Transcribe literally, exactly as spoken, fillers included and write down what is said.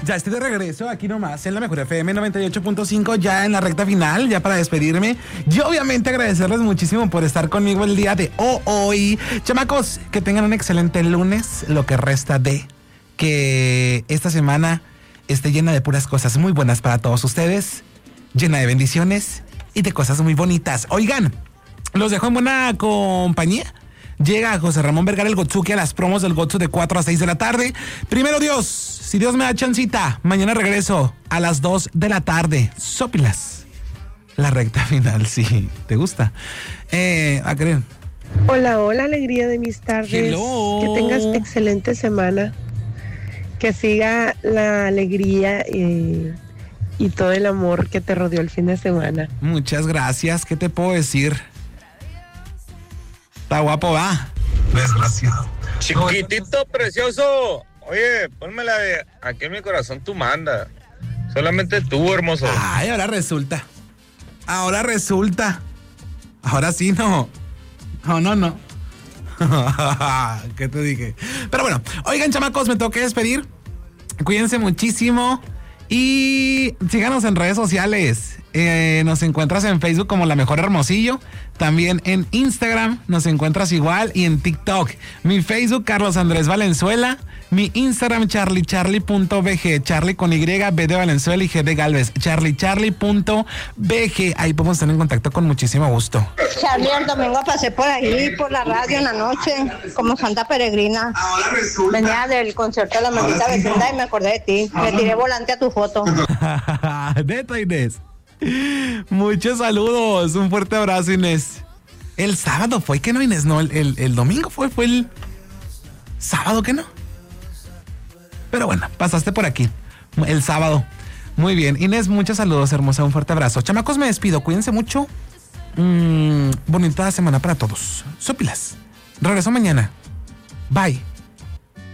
Ya estoy de regreso aquí nomás en la Mejor F M noventa y ocho punto cinco, ya en la recta final, ya para despedirme. Y obviamente agradecerles muchísimo por estar conmigo el día de hoy. Chamacos, que tengan un excelente lunes, lo que resta de que esta semana esté llena de puras cosas muy buenas para todos ustedes, llena de bendiciones y de cosas muy bonitas. Oigan, los dejo en buena compañía. Llega José Ramón Vergara el Gotsuki a las promos del Gotsu de cuatro a seis de la tarde. Primero Dios, si Dios me da chancita, mañana regreso a las dos de la tarde. Sópilas. La recta final, sí. ¿Te gusta? Eh, ¿a creer? Hola, hola, alegría de mis tardes. Hello. Que tengas excelente semana. Que siga la alegría y, y todo el amor que te rodeó el fin de semana. Muchas gracias. ¿Qué te puedo decir? Está guapo, va. Desgraciado. Chiquitito, precioso. Oye, ponme la de Aquí en mi corazón tú manda. Solamente tú, hermoso. Ay, ahora resulta. Ahora resulta. Ahora sí, no. No, no, no. ¿Qué te dije? Pero bueno, oigan, chamacos, me tengo que despedir. Cuídense muchísimo. Y síganos en redes sociales. Eh, nos encuentras en Facebook como La Mejor Hermosillo. También en Instagram nos encuentras igual. Y en TikTok. Mi Facebook, Carlos Andrés Valenzuela. Mi Instagram, charliecharlie.bg. Charlie con Y, B de Valenzuela y G de Galvez. charliecharlie.bg. Ahí podemos estar en contacto con muchísimo gusto. Charlie, el domingo pasé por ahí, por la radio en la noche, como santa peregrina. Venía del concierto de la maldita vecindad y me acordé de ti. Le tiré volante a tu foto. Neta, Inés. Muchos saludos. Un fuerte abrazo, Inés. El sábado fue que no, Inés, no. El, el, el domingo fue, fue el sábado que no. Pero bueno, pasaste por aquí el sábado. Muy bien, Inés, muchos saludos, hermosa. Un fuerte abrazo. Chamacos, me despido. Cuídense mucho. Mm, bonita semana para todos. Sópilas. Regreso mañana. Bye.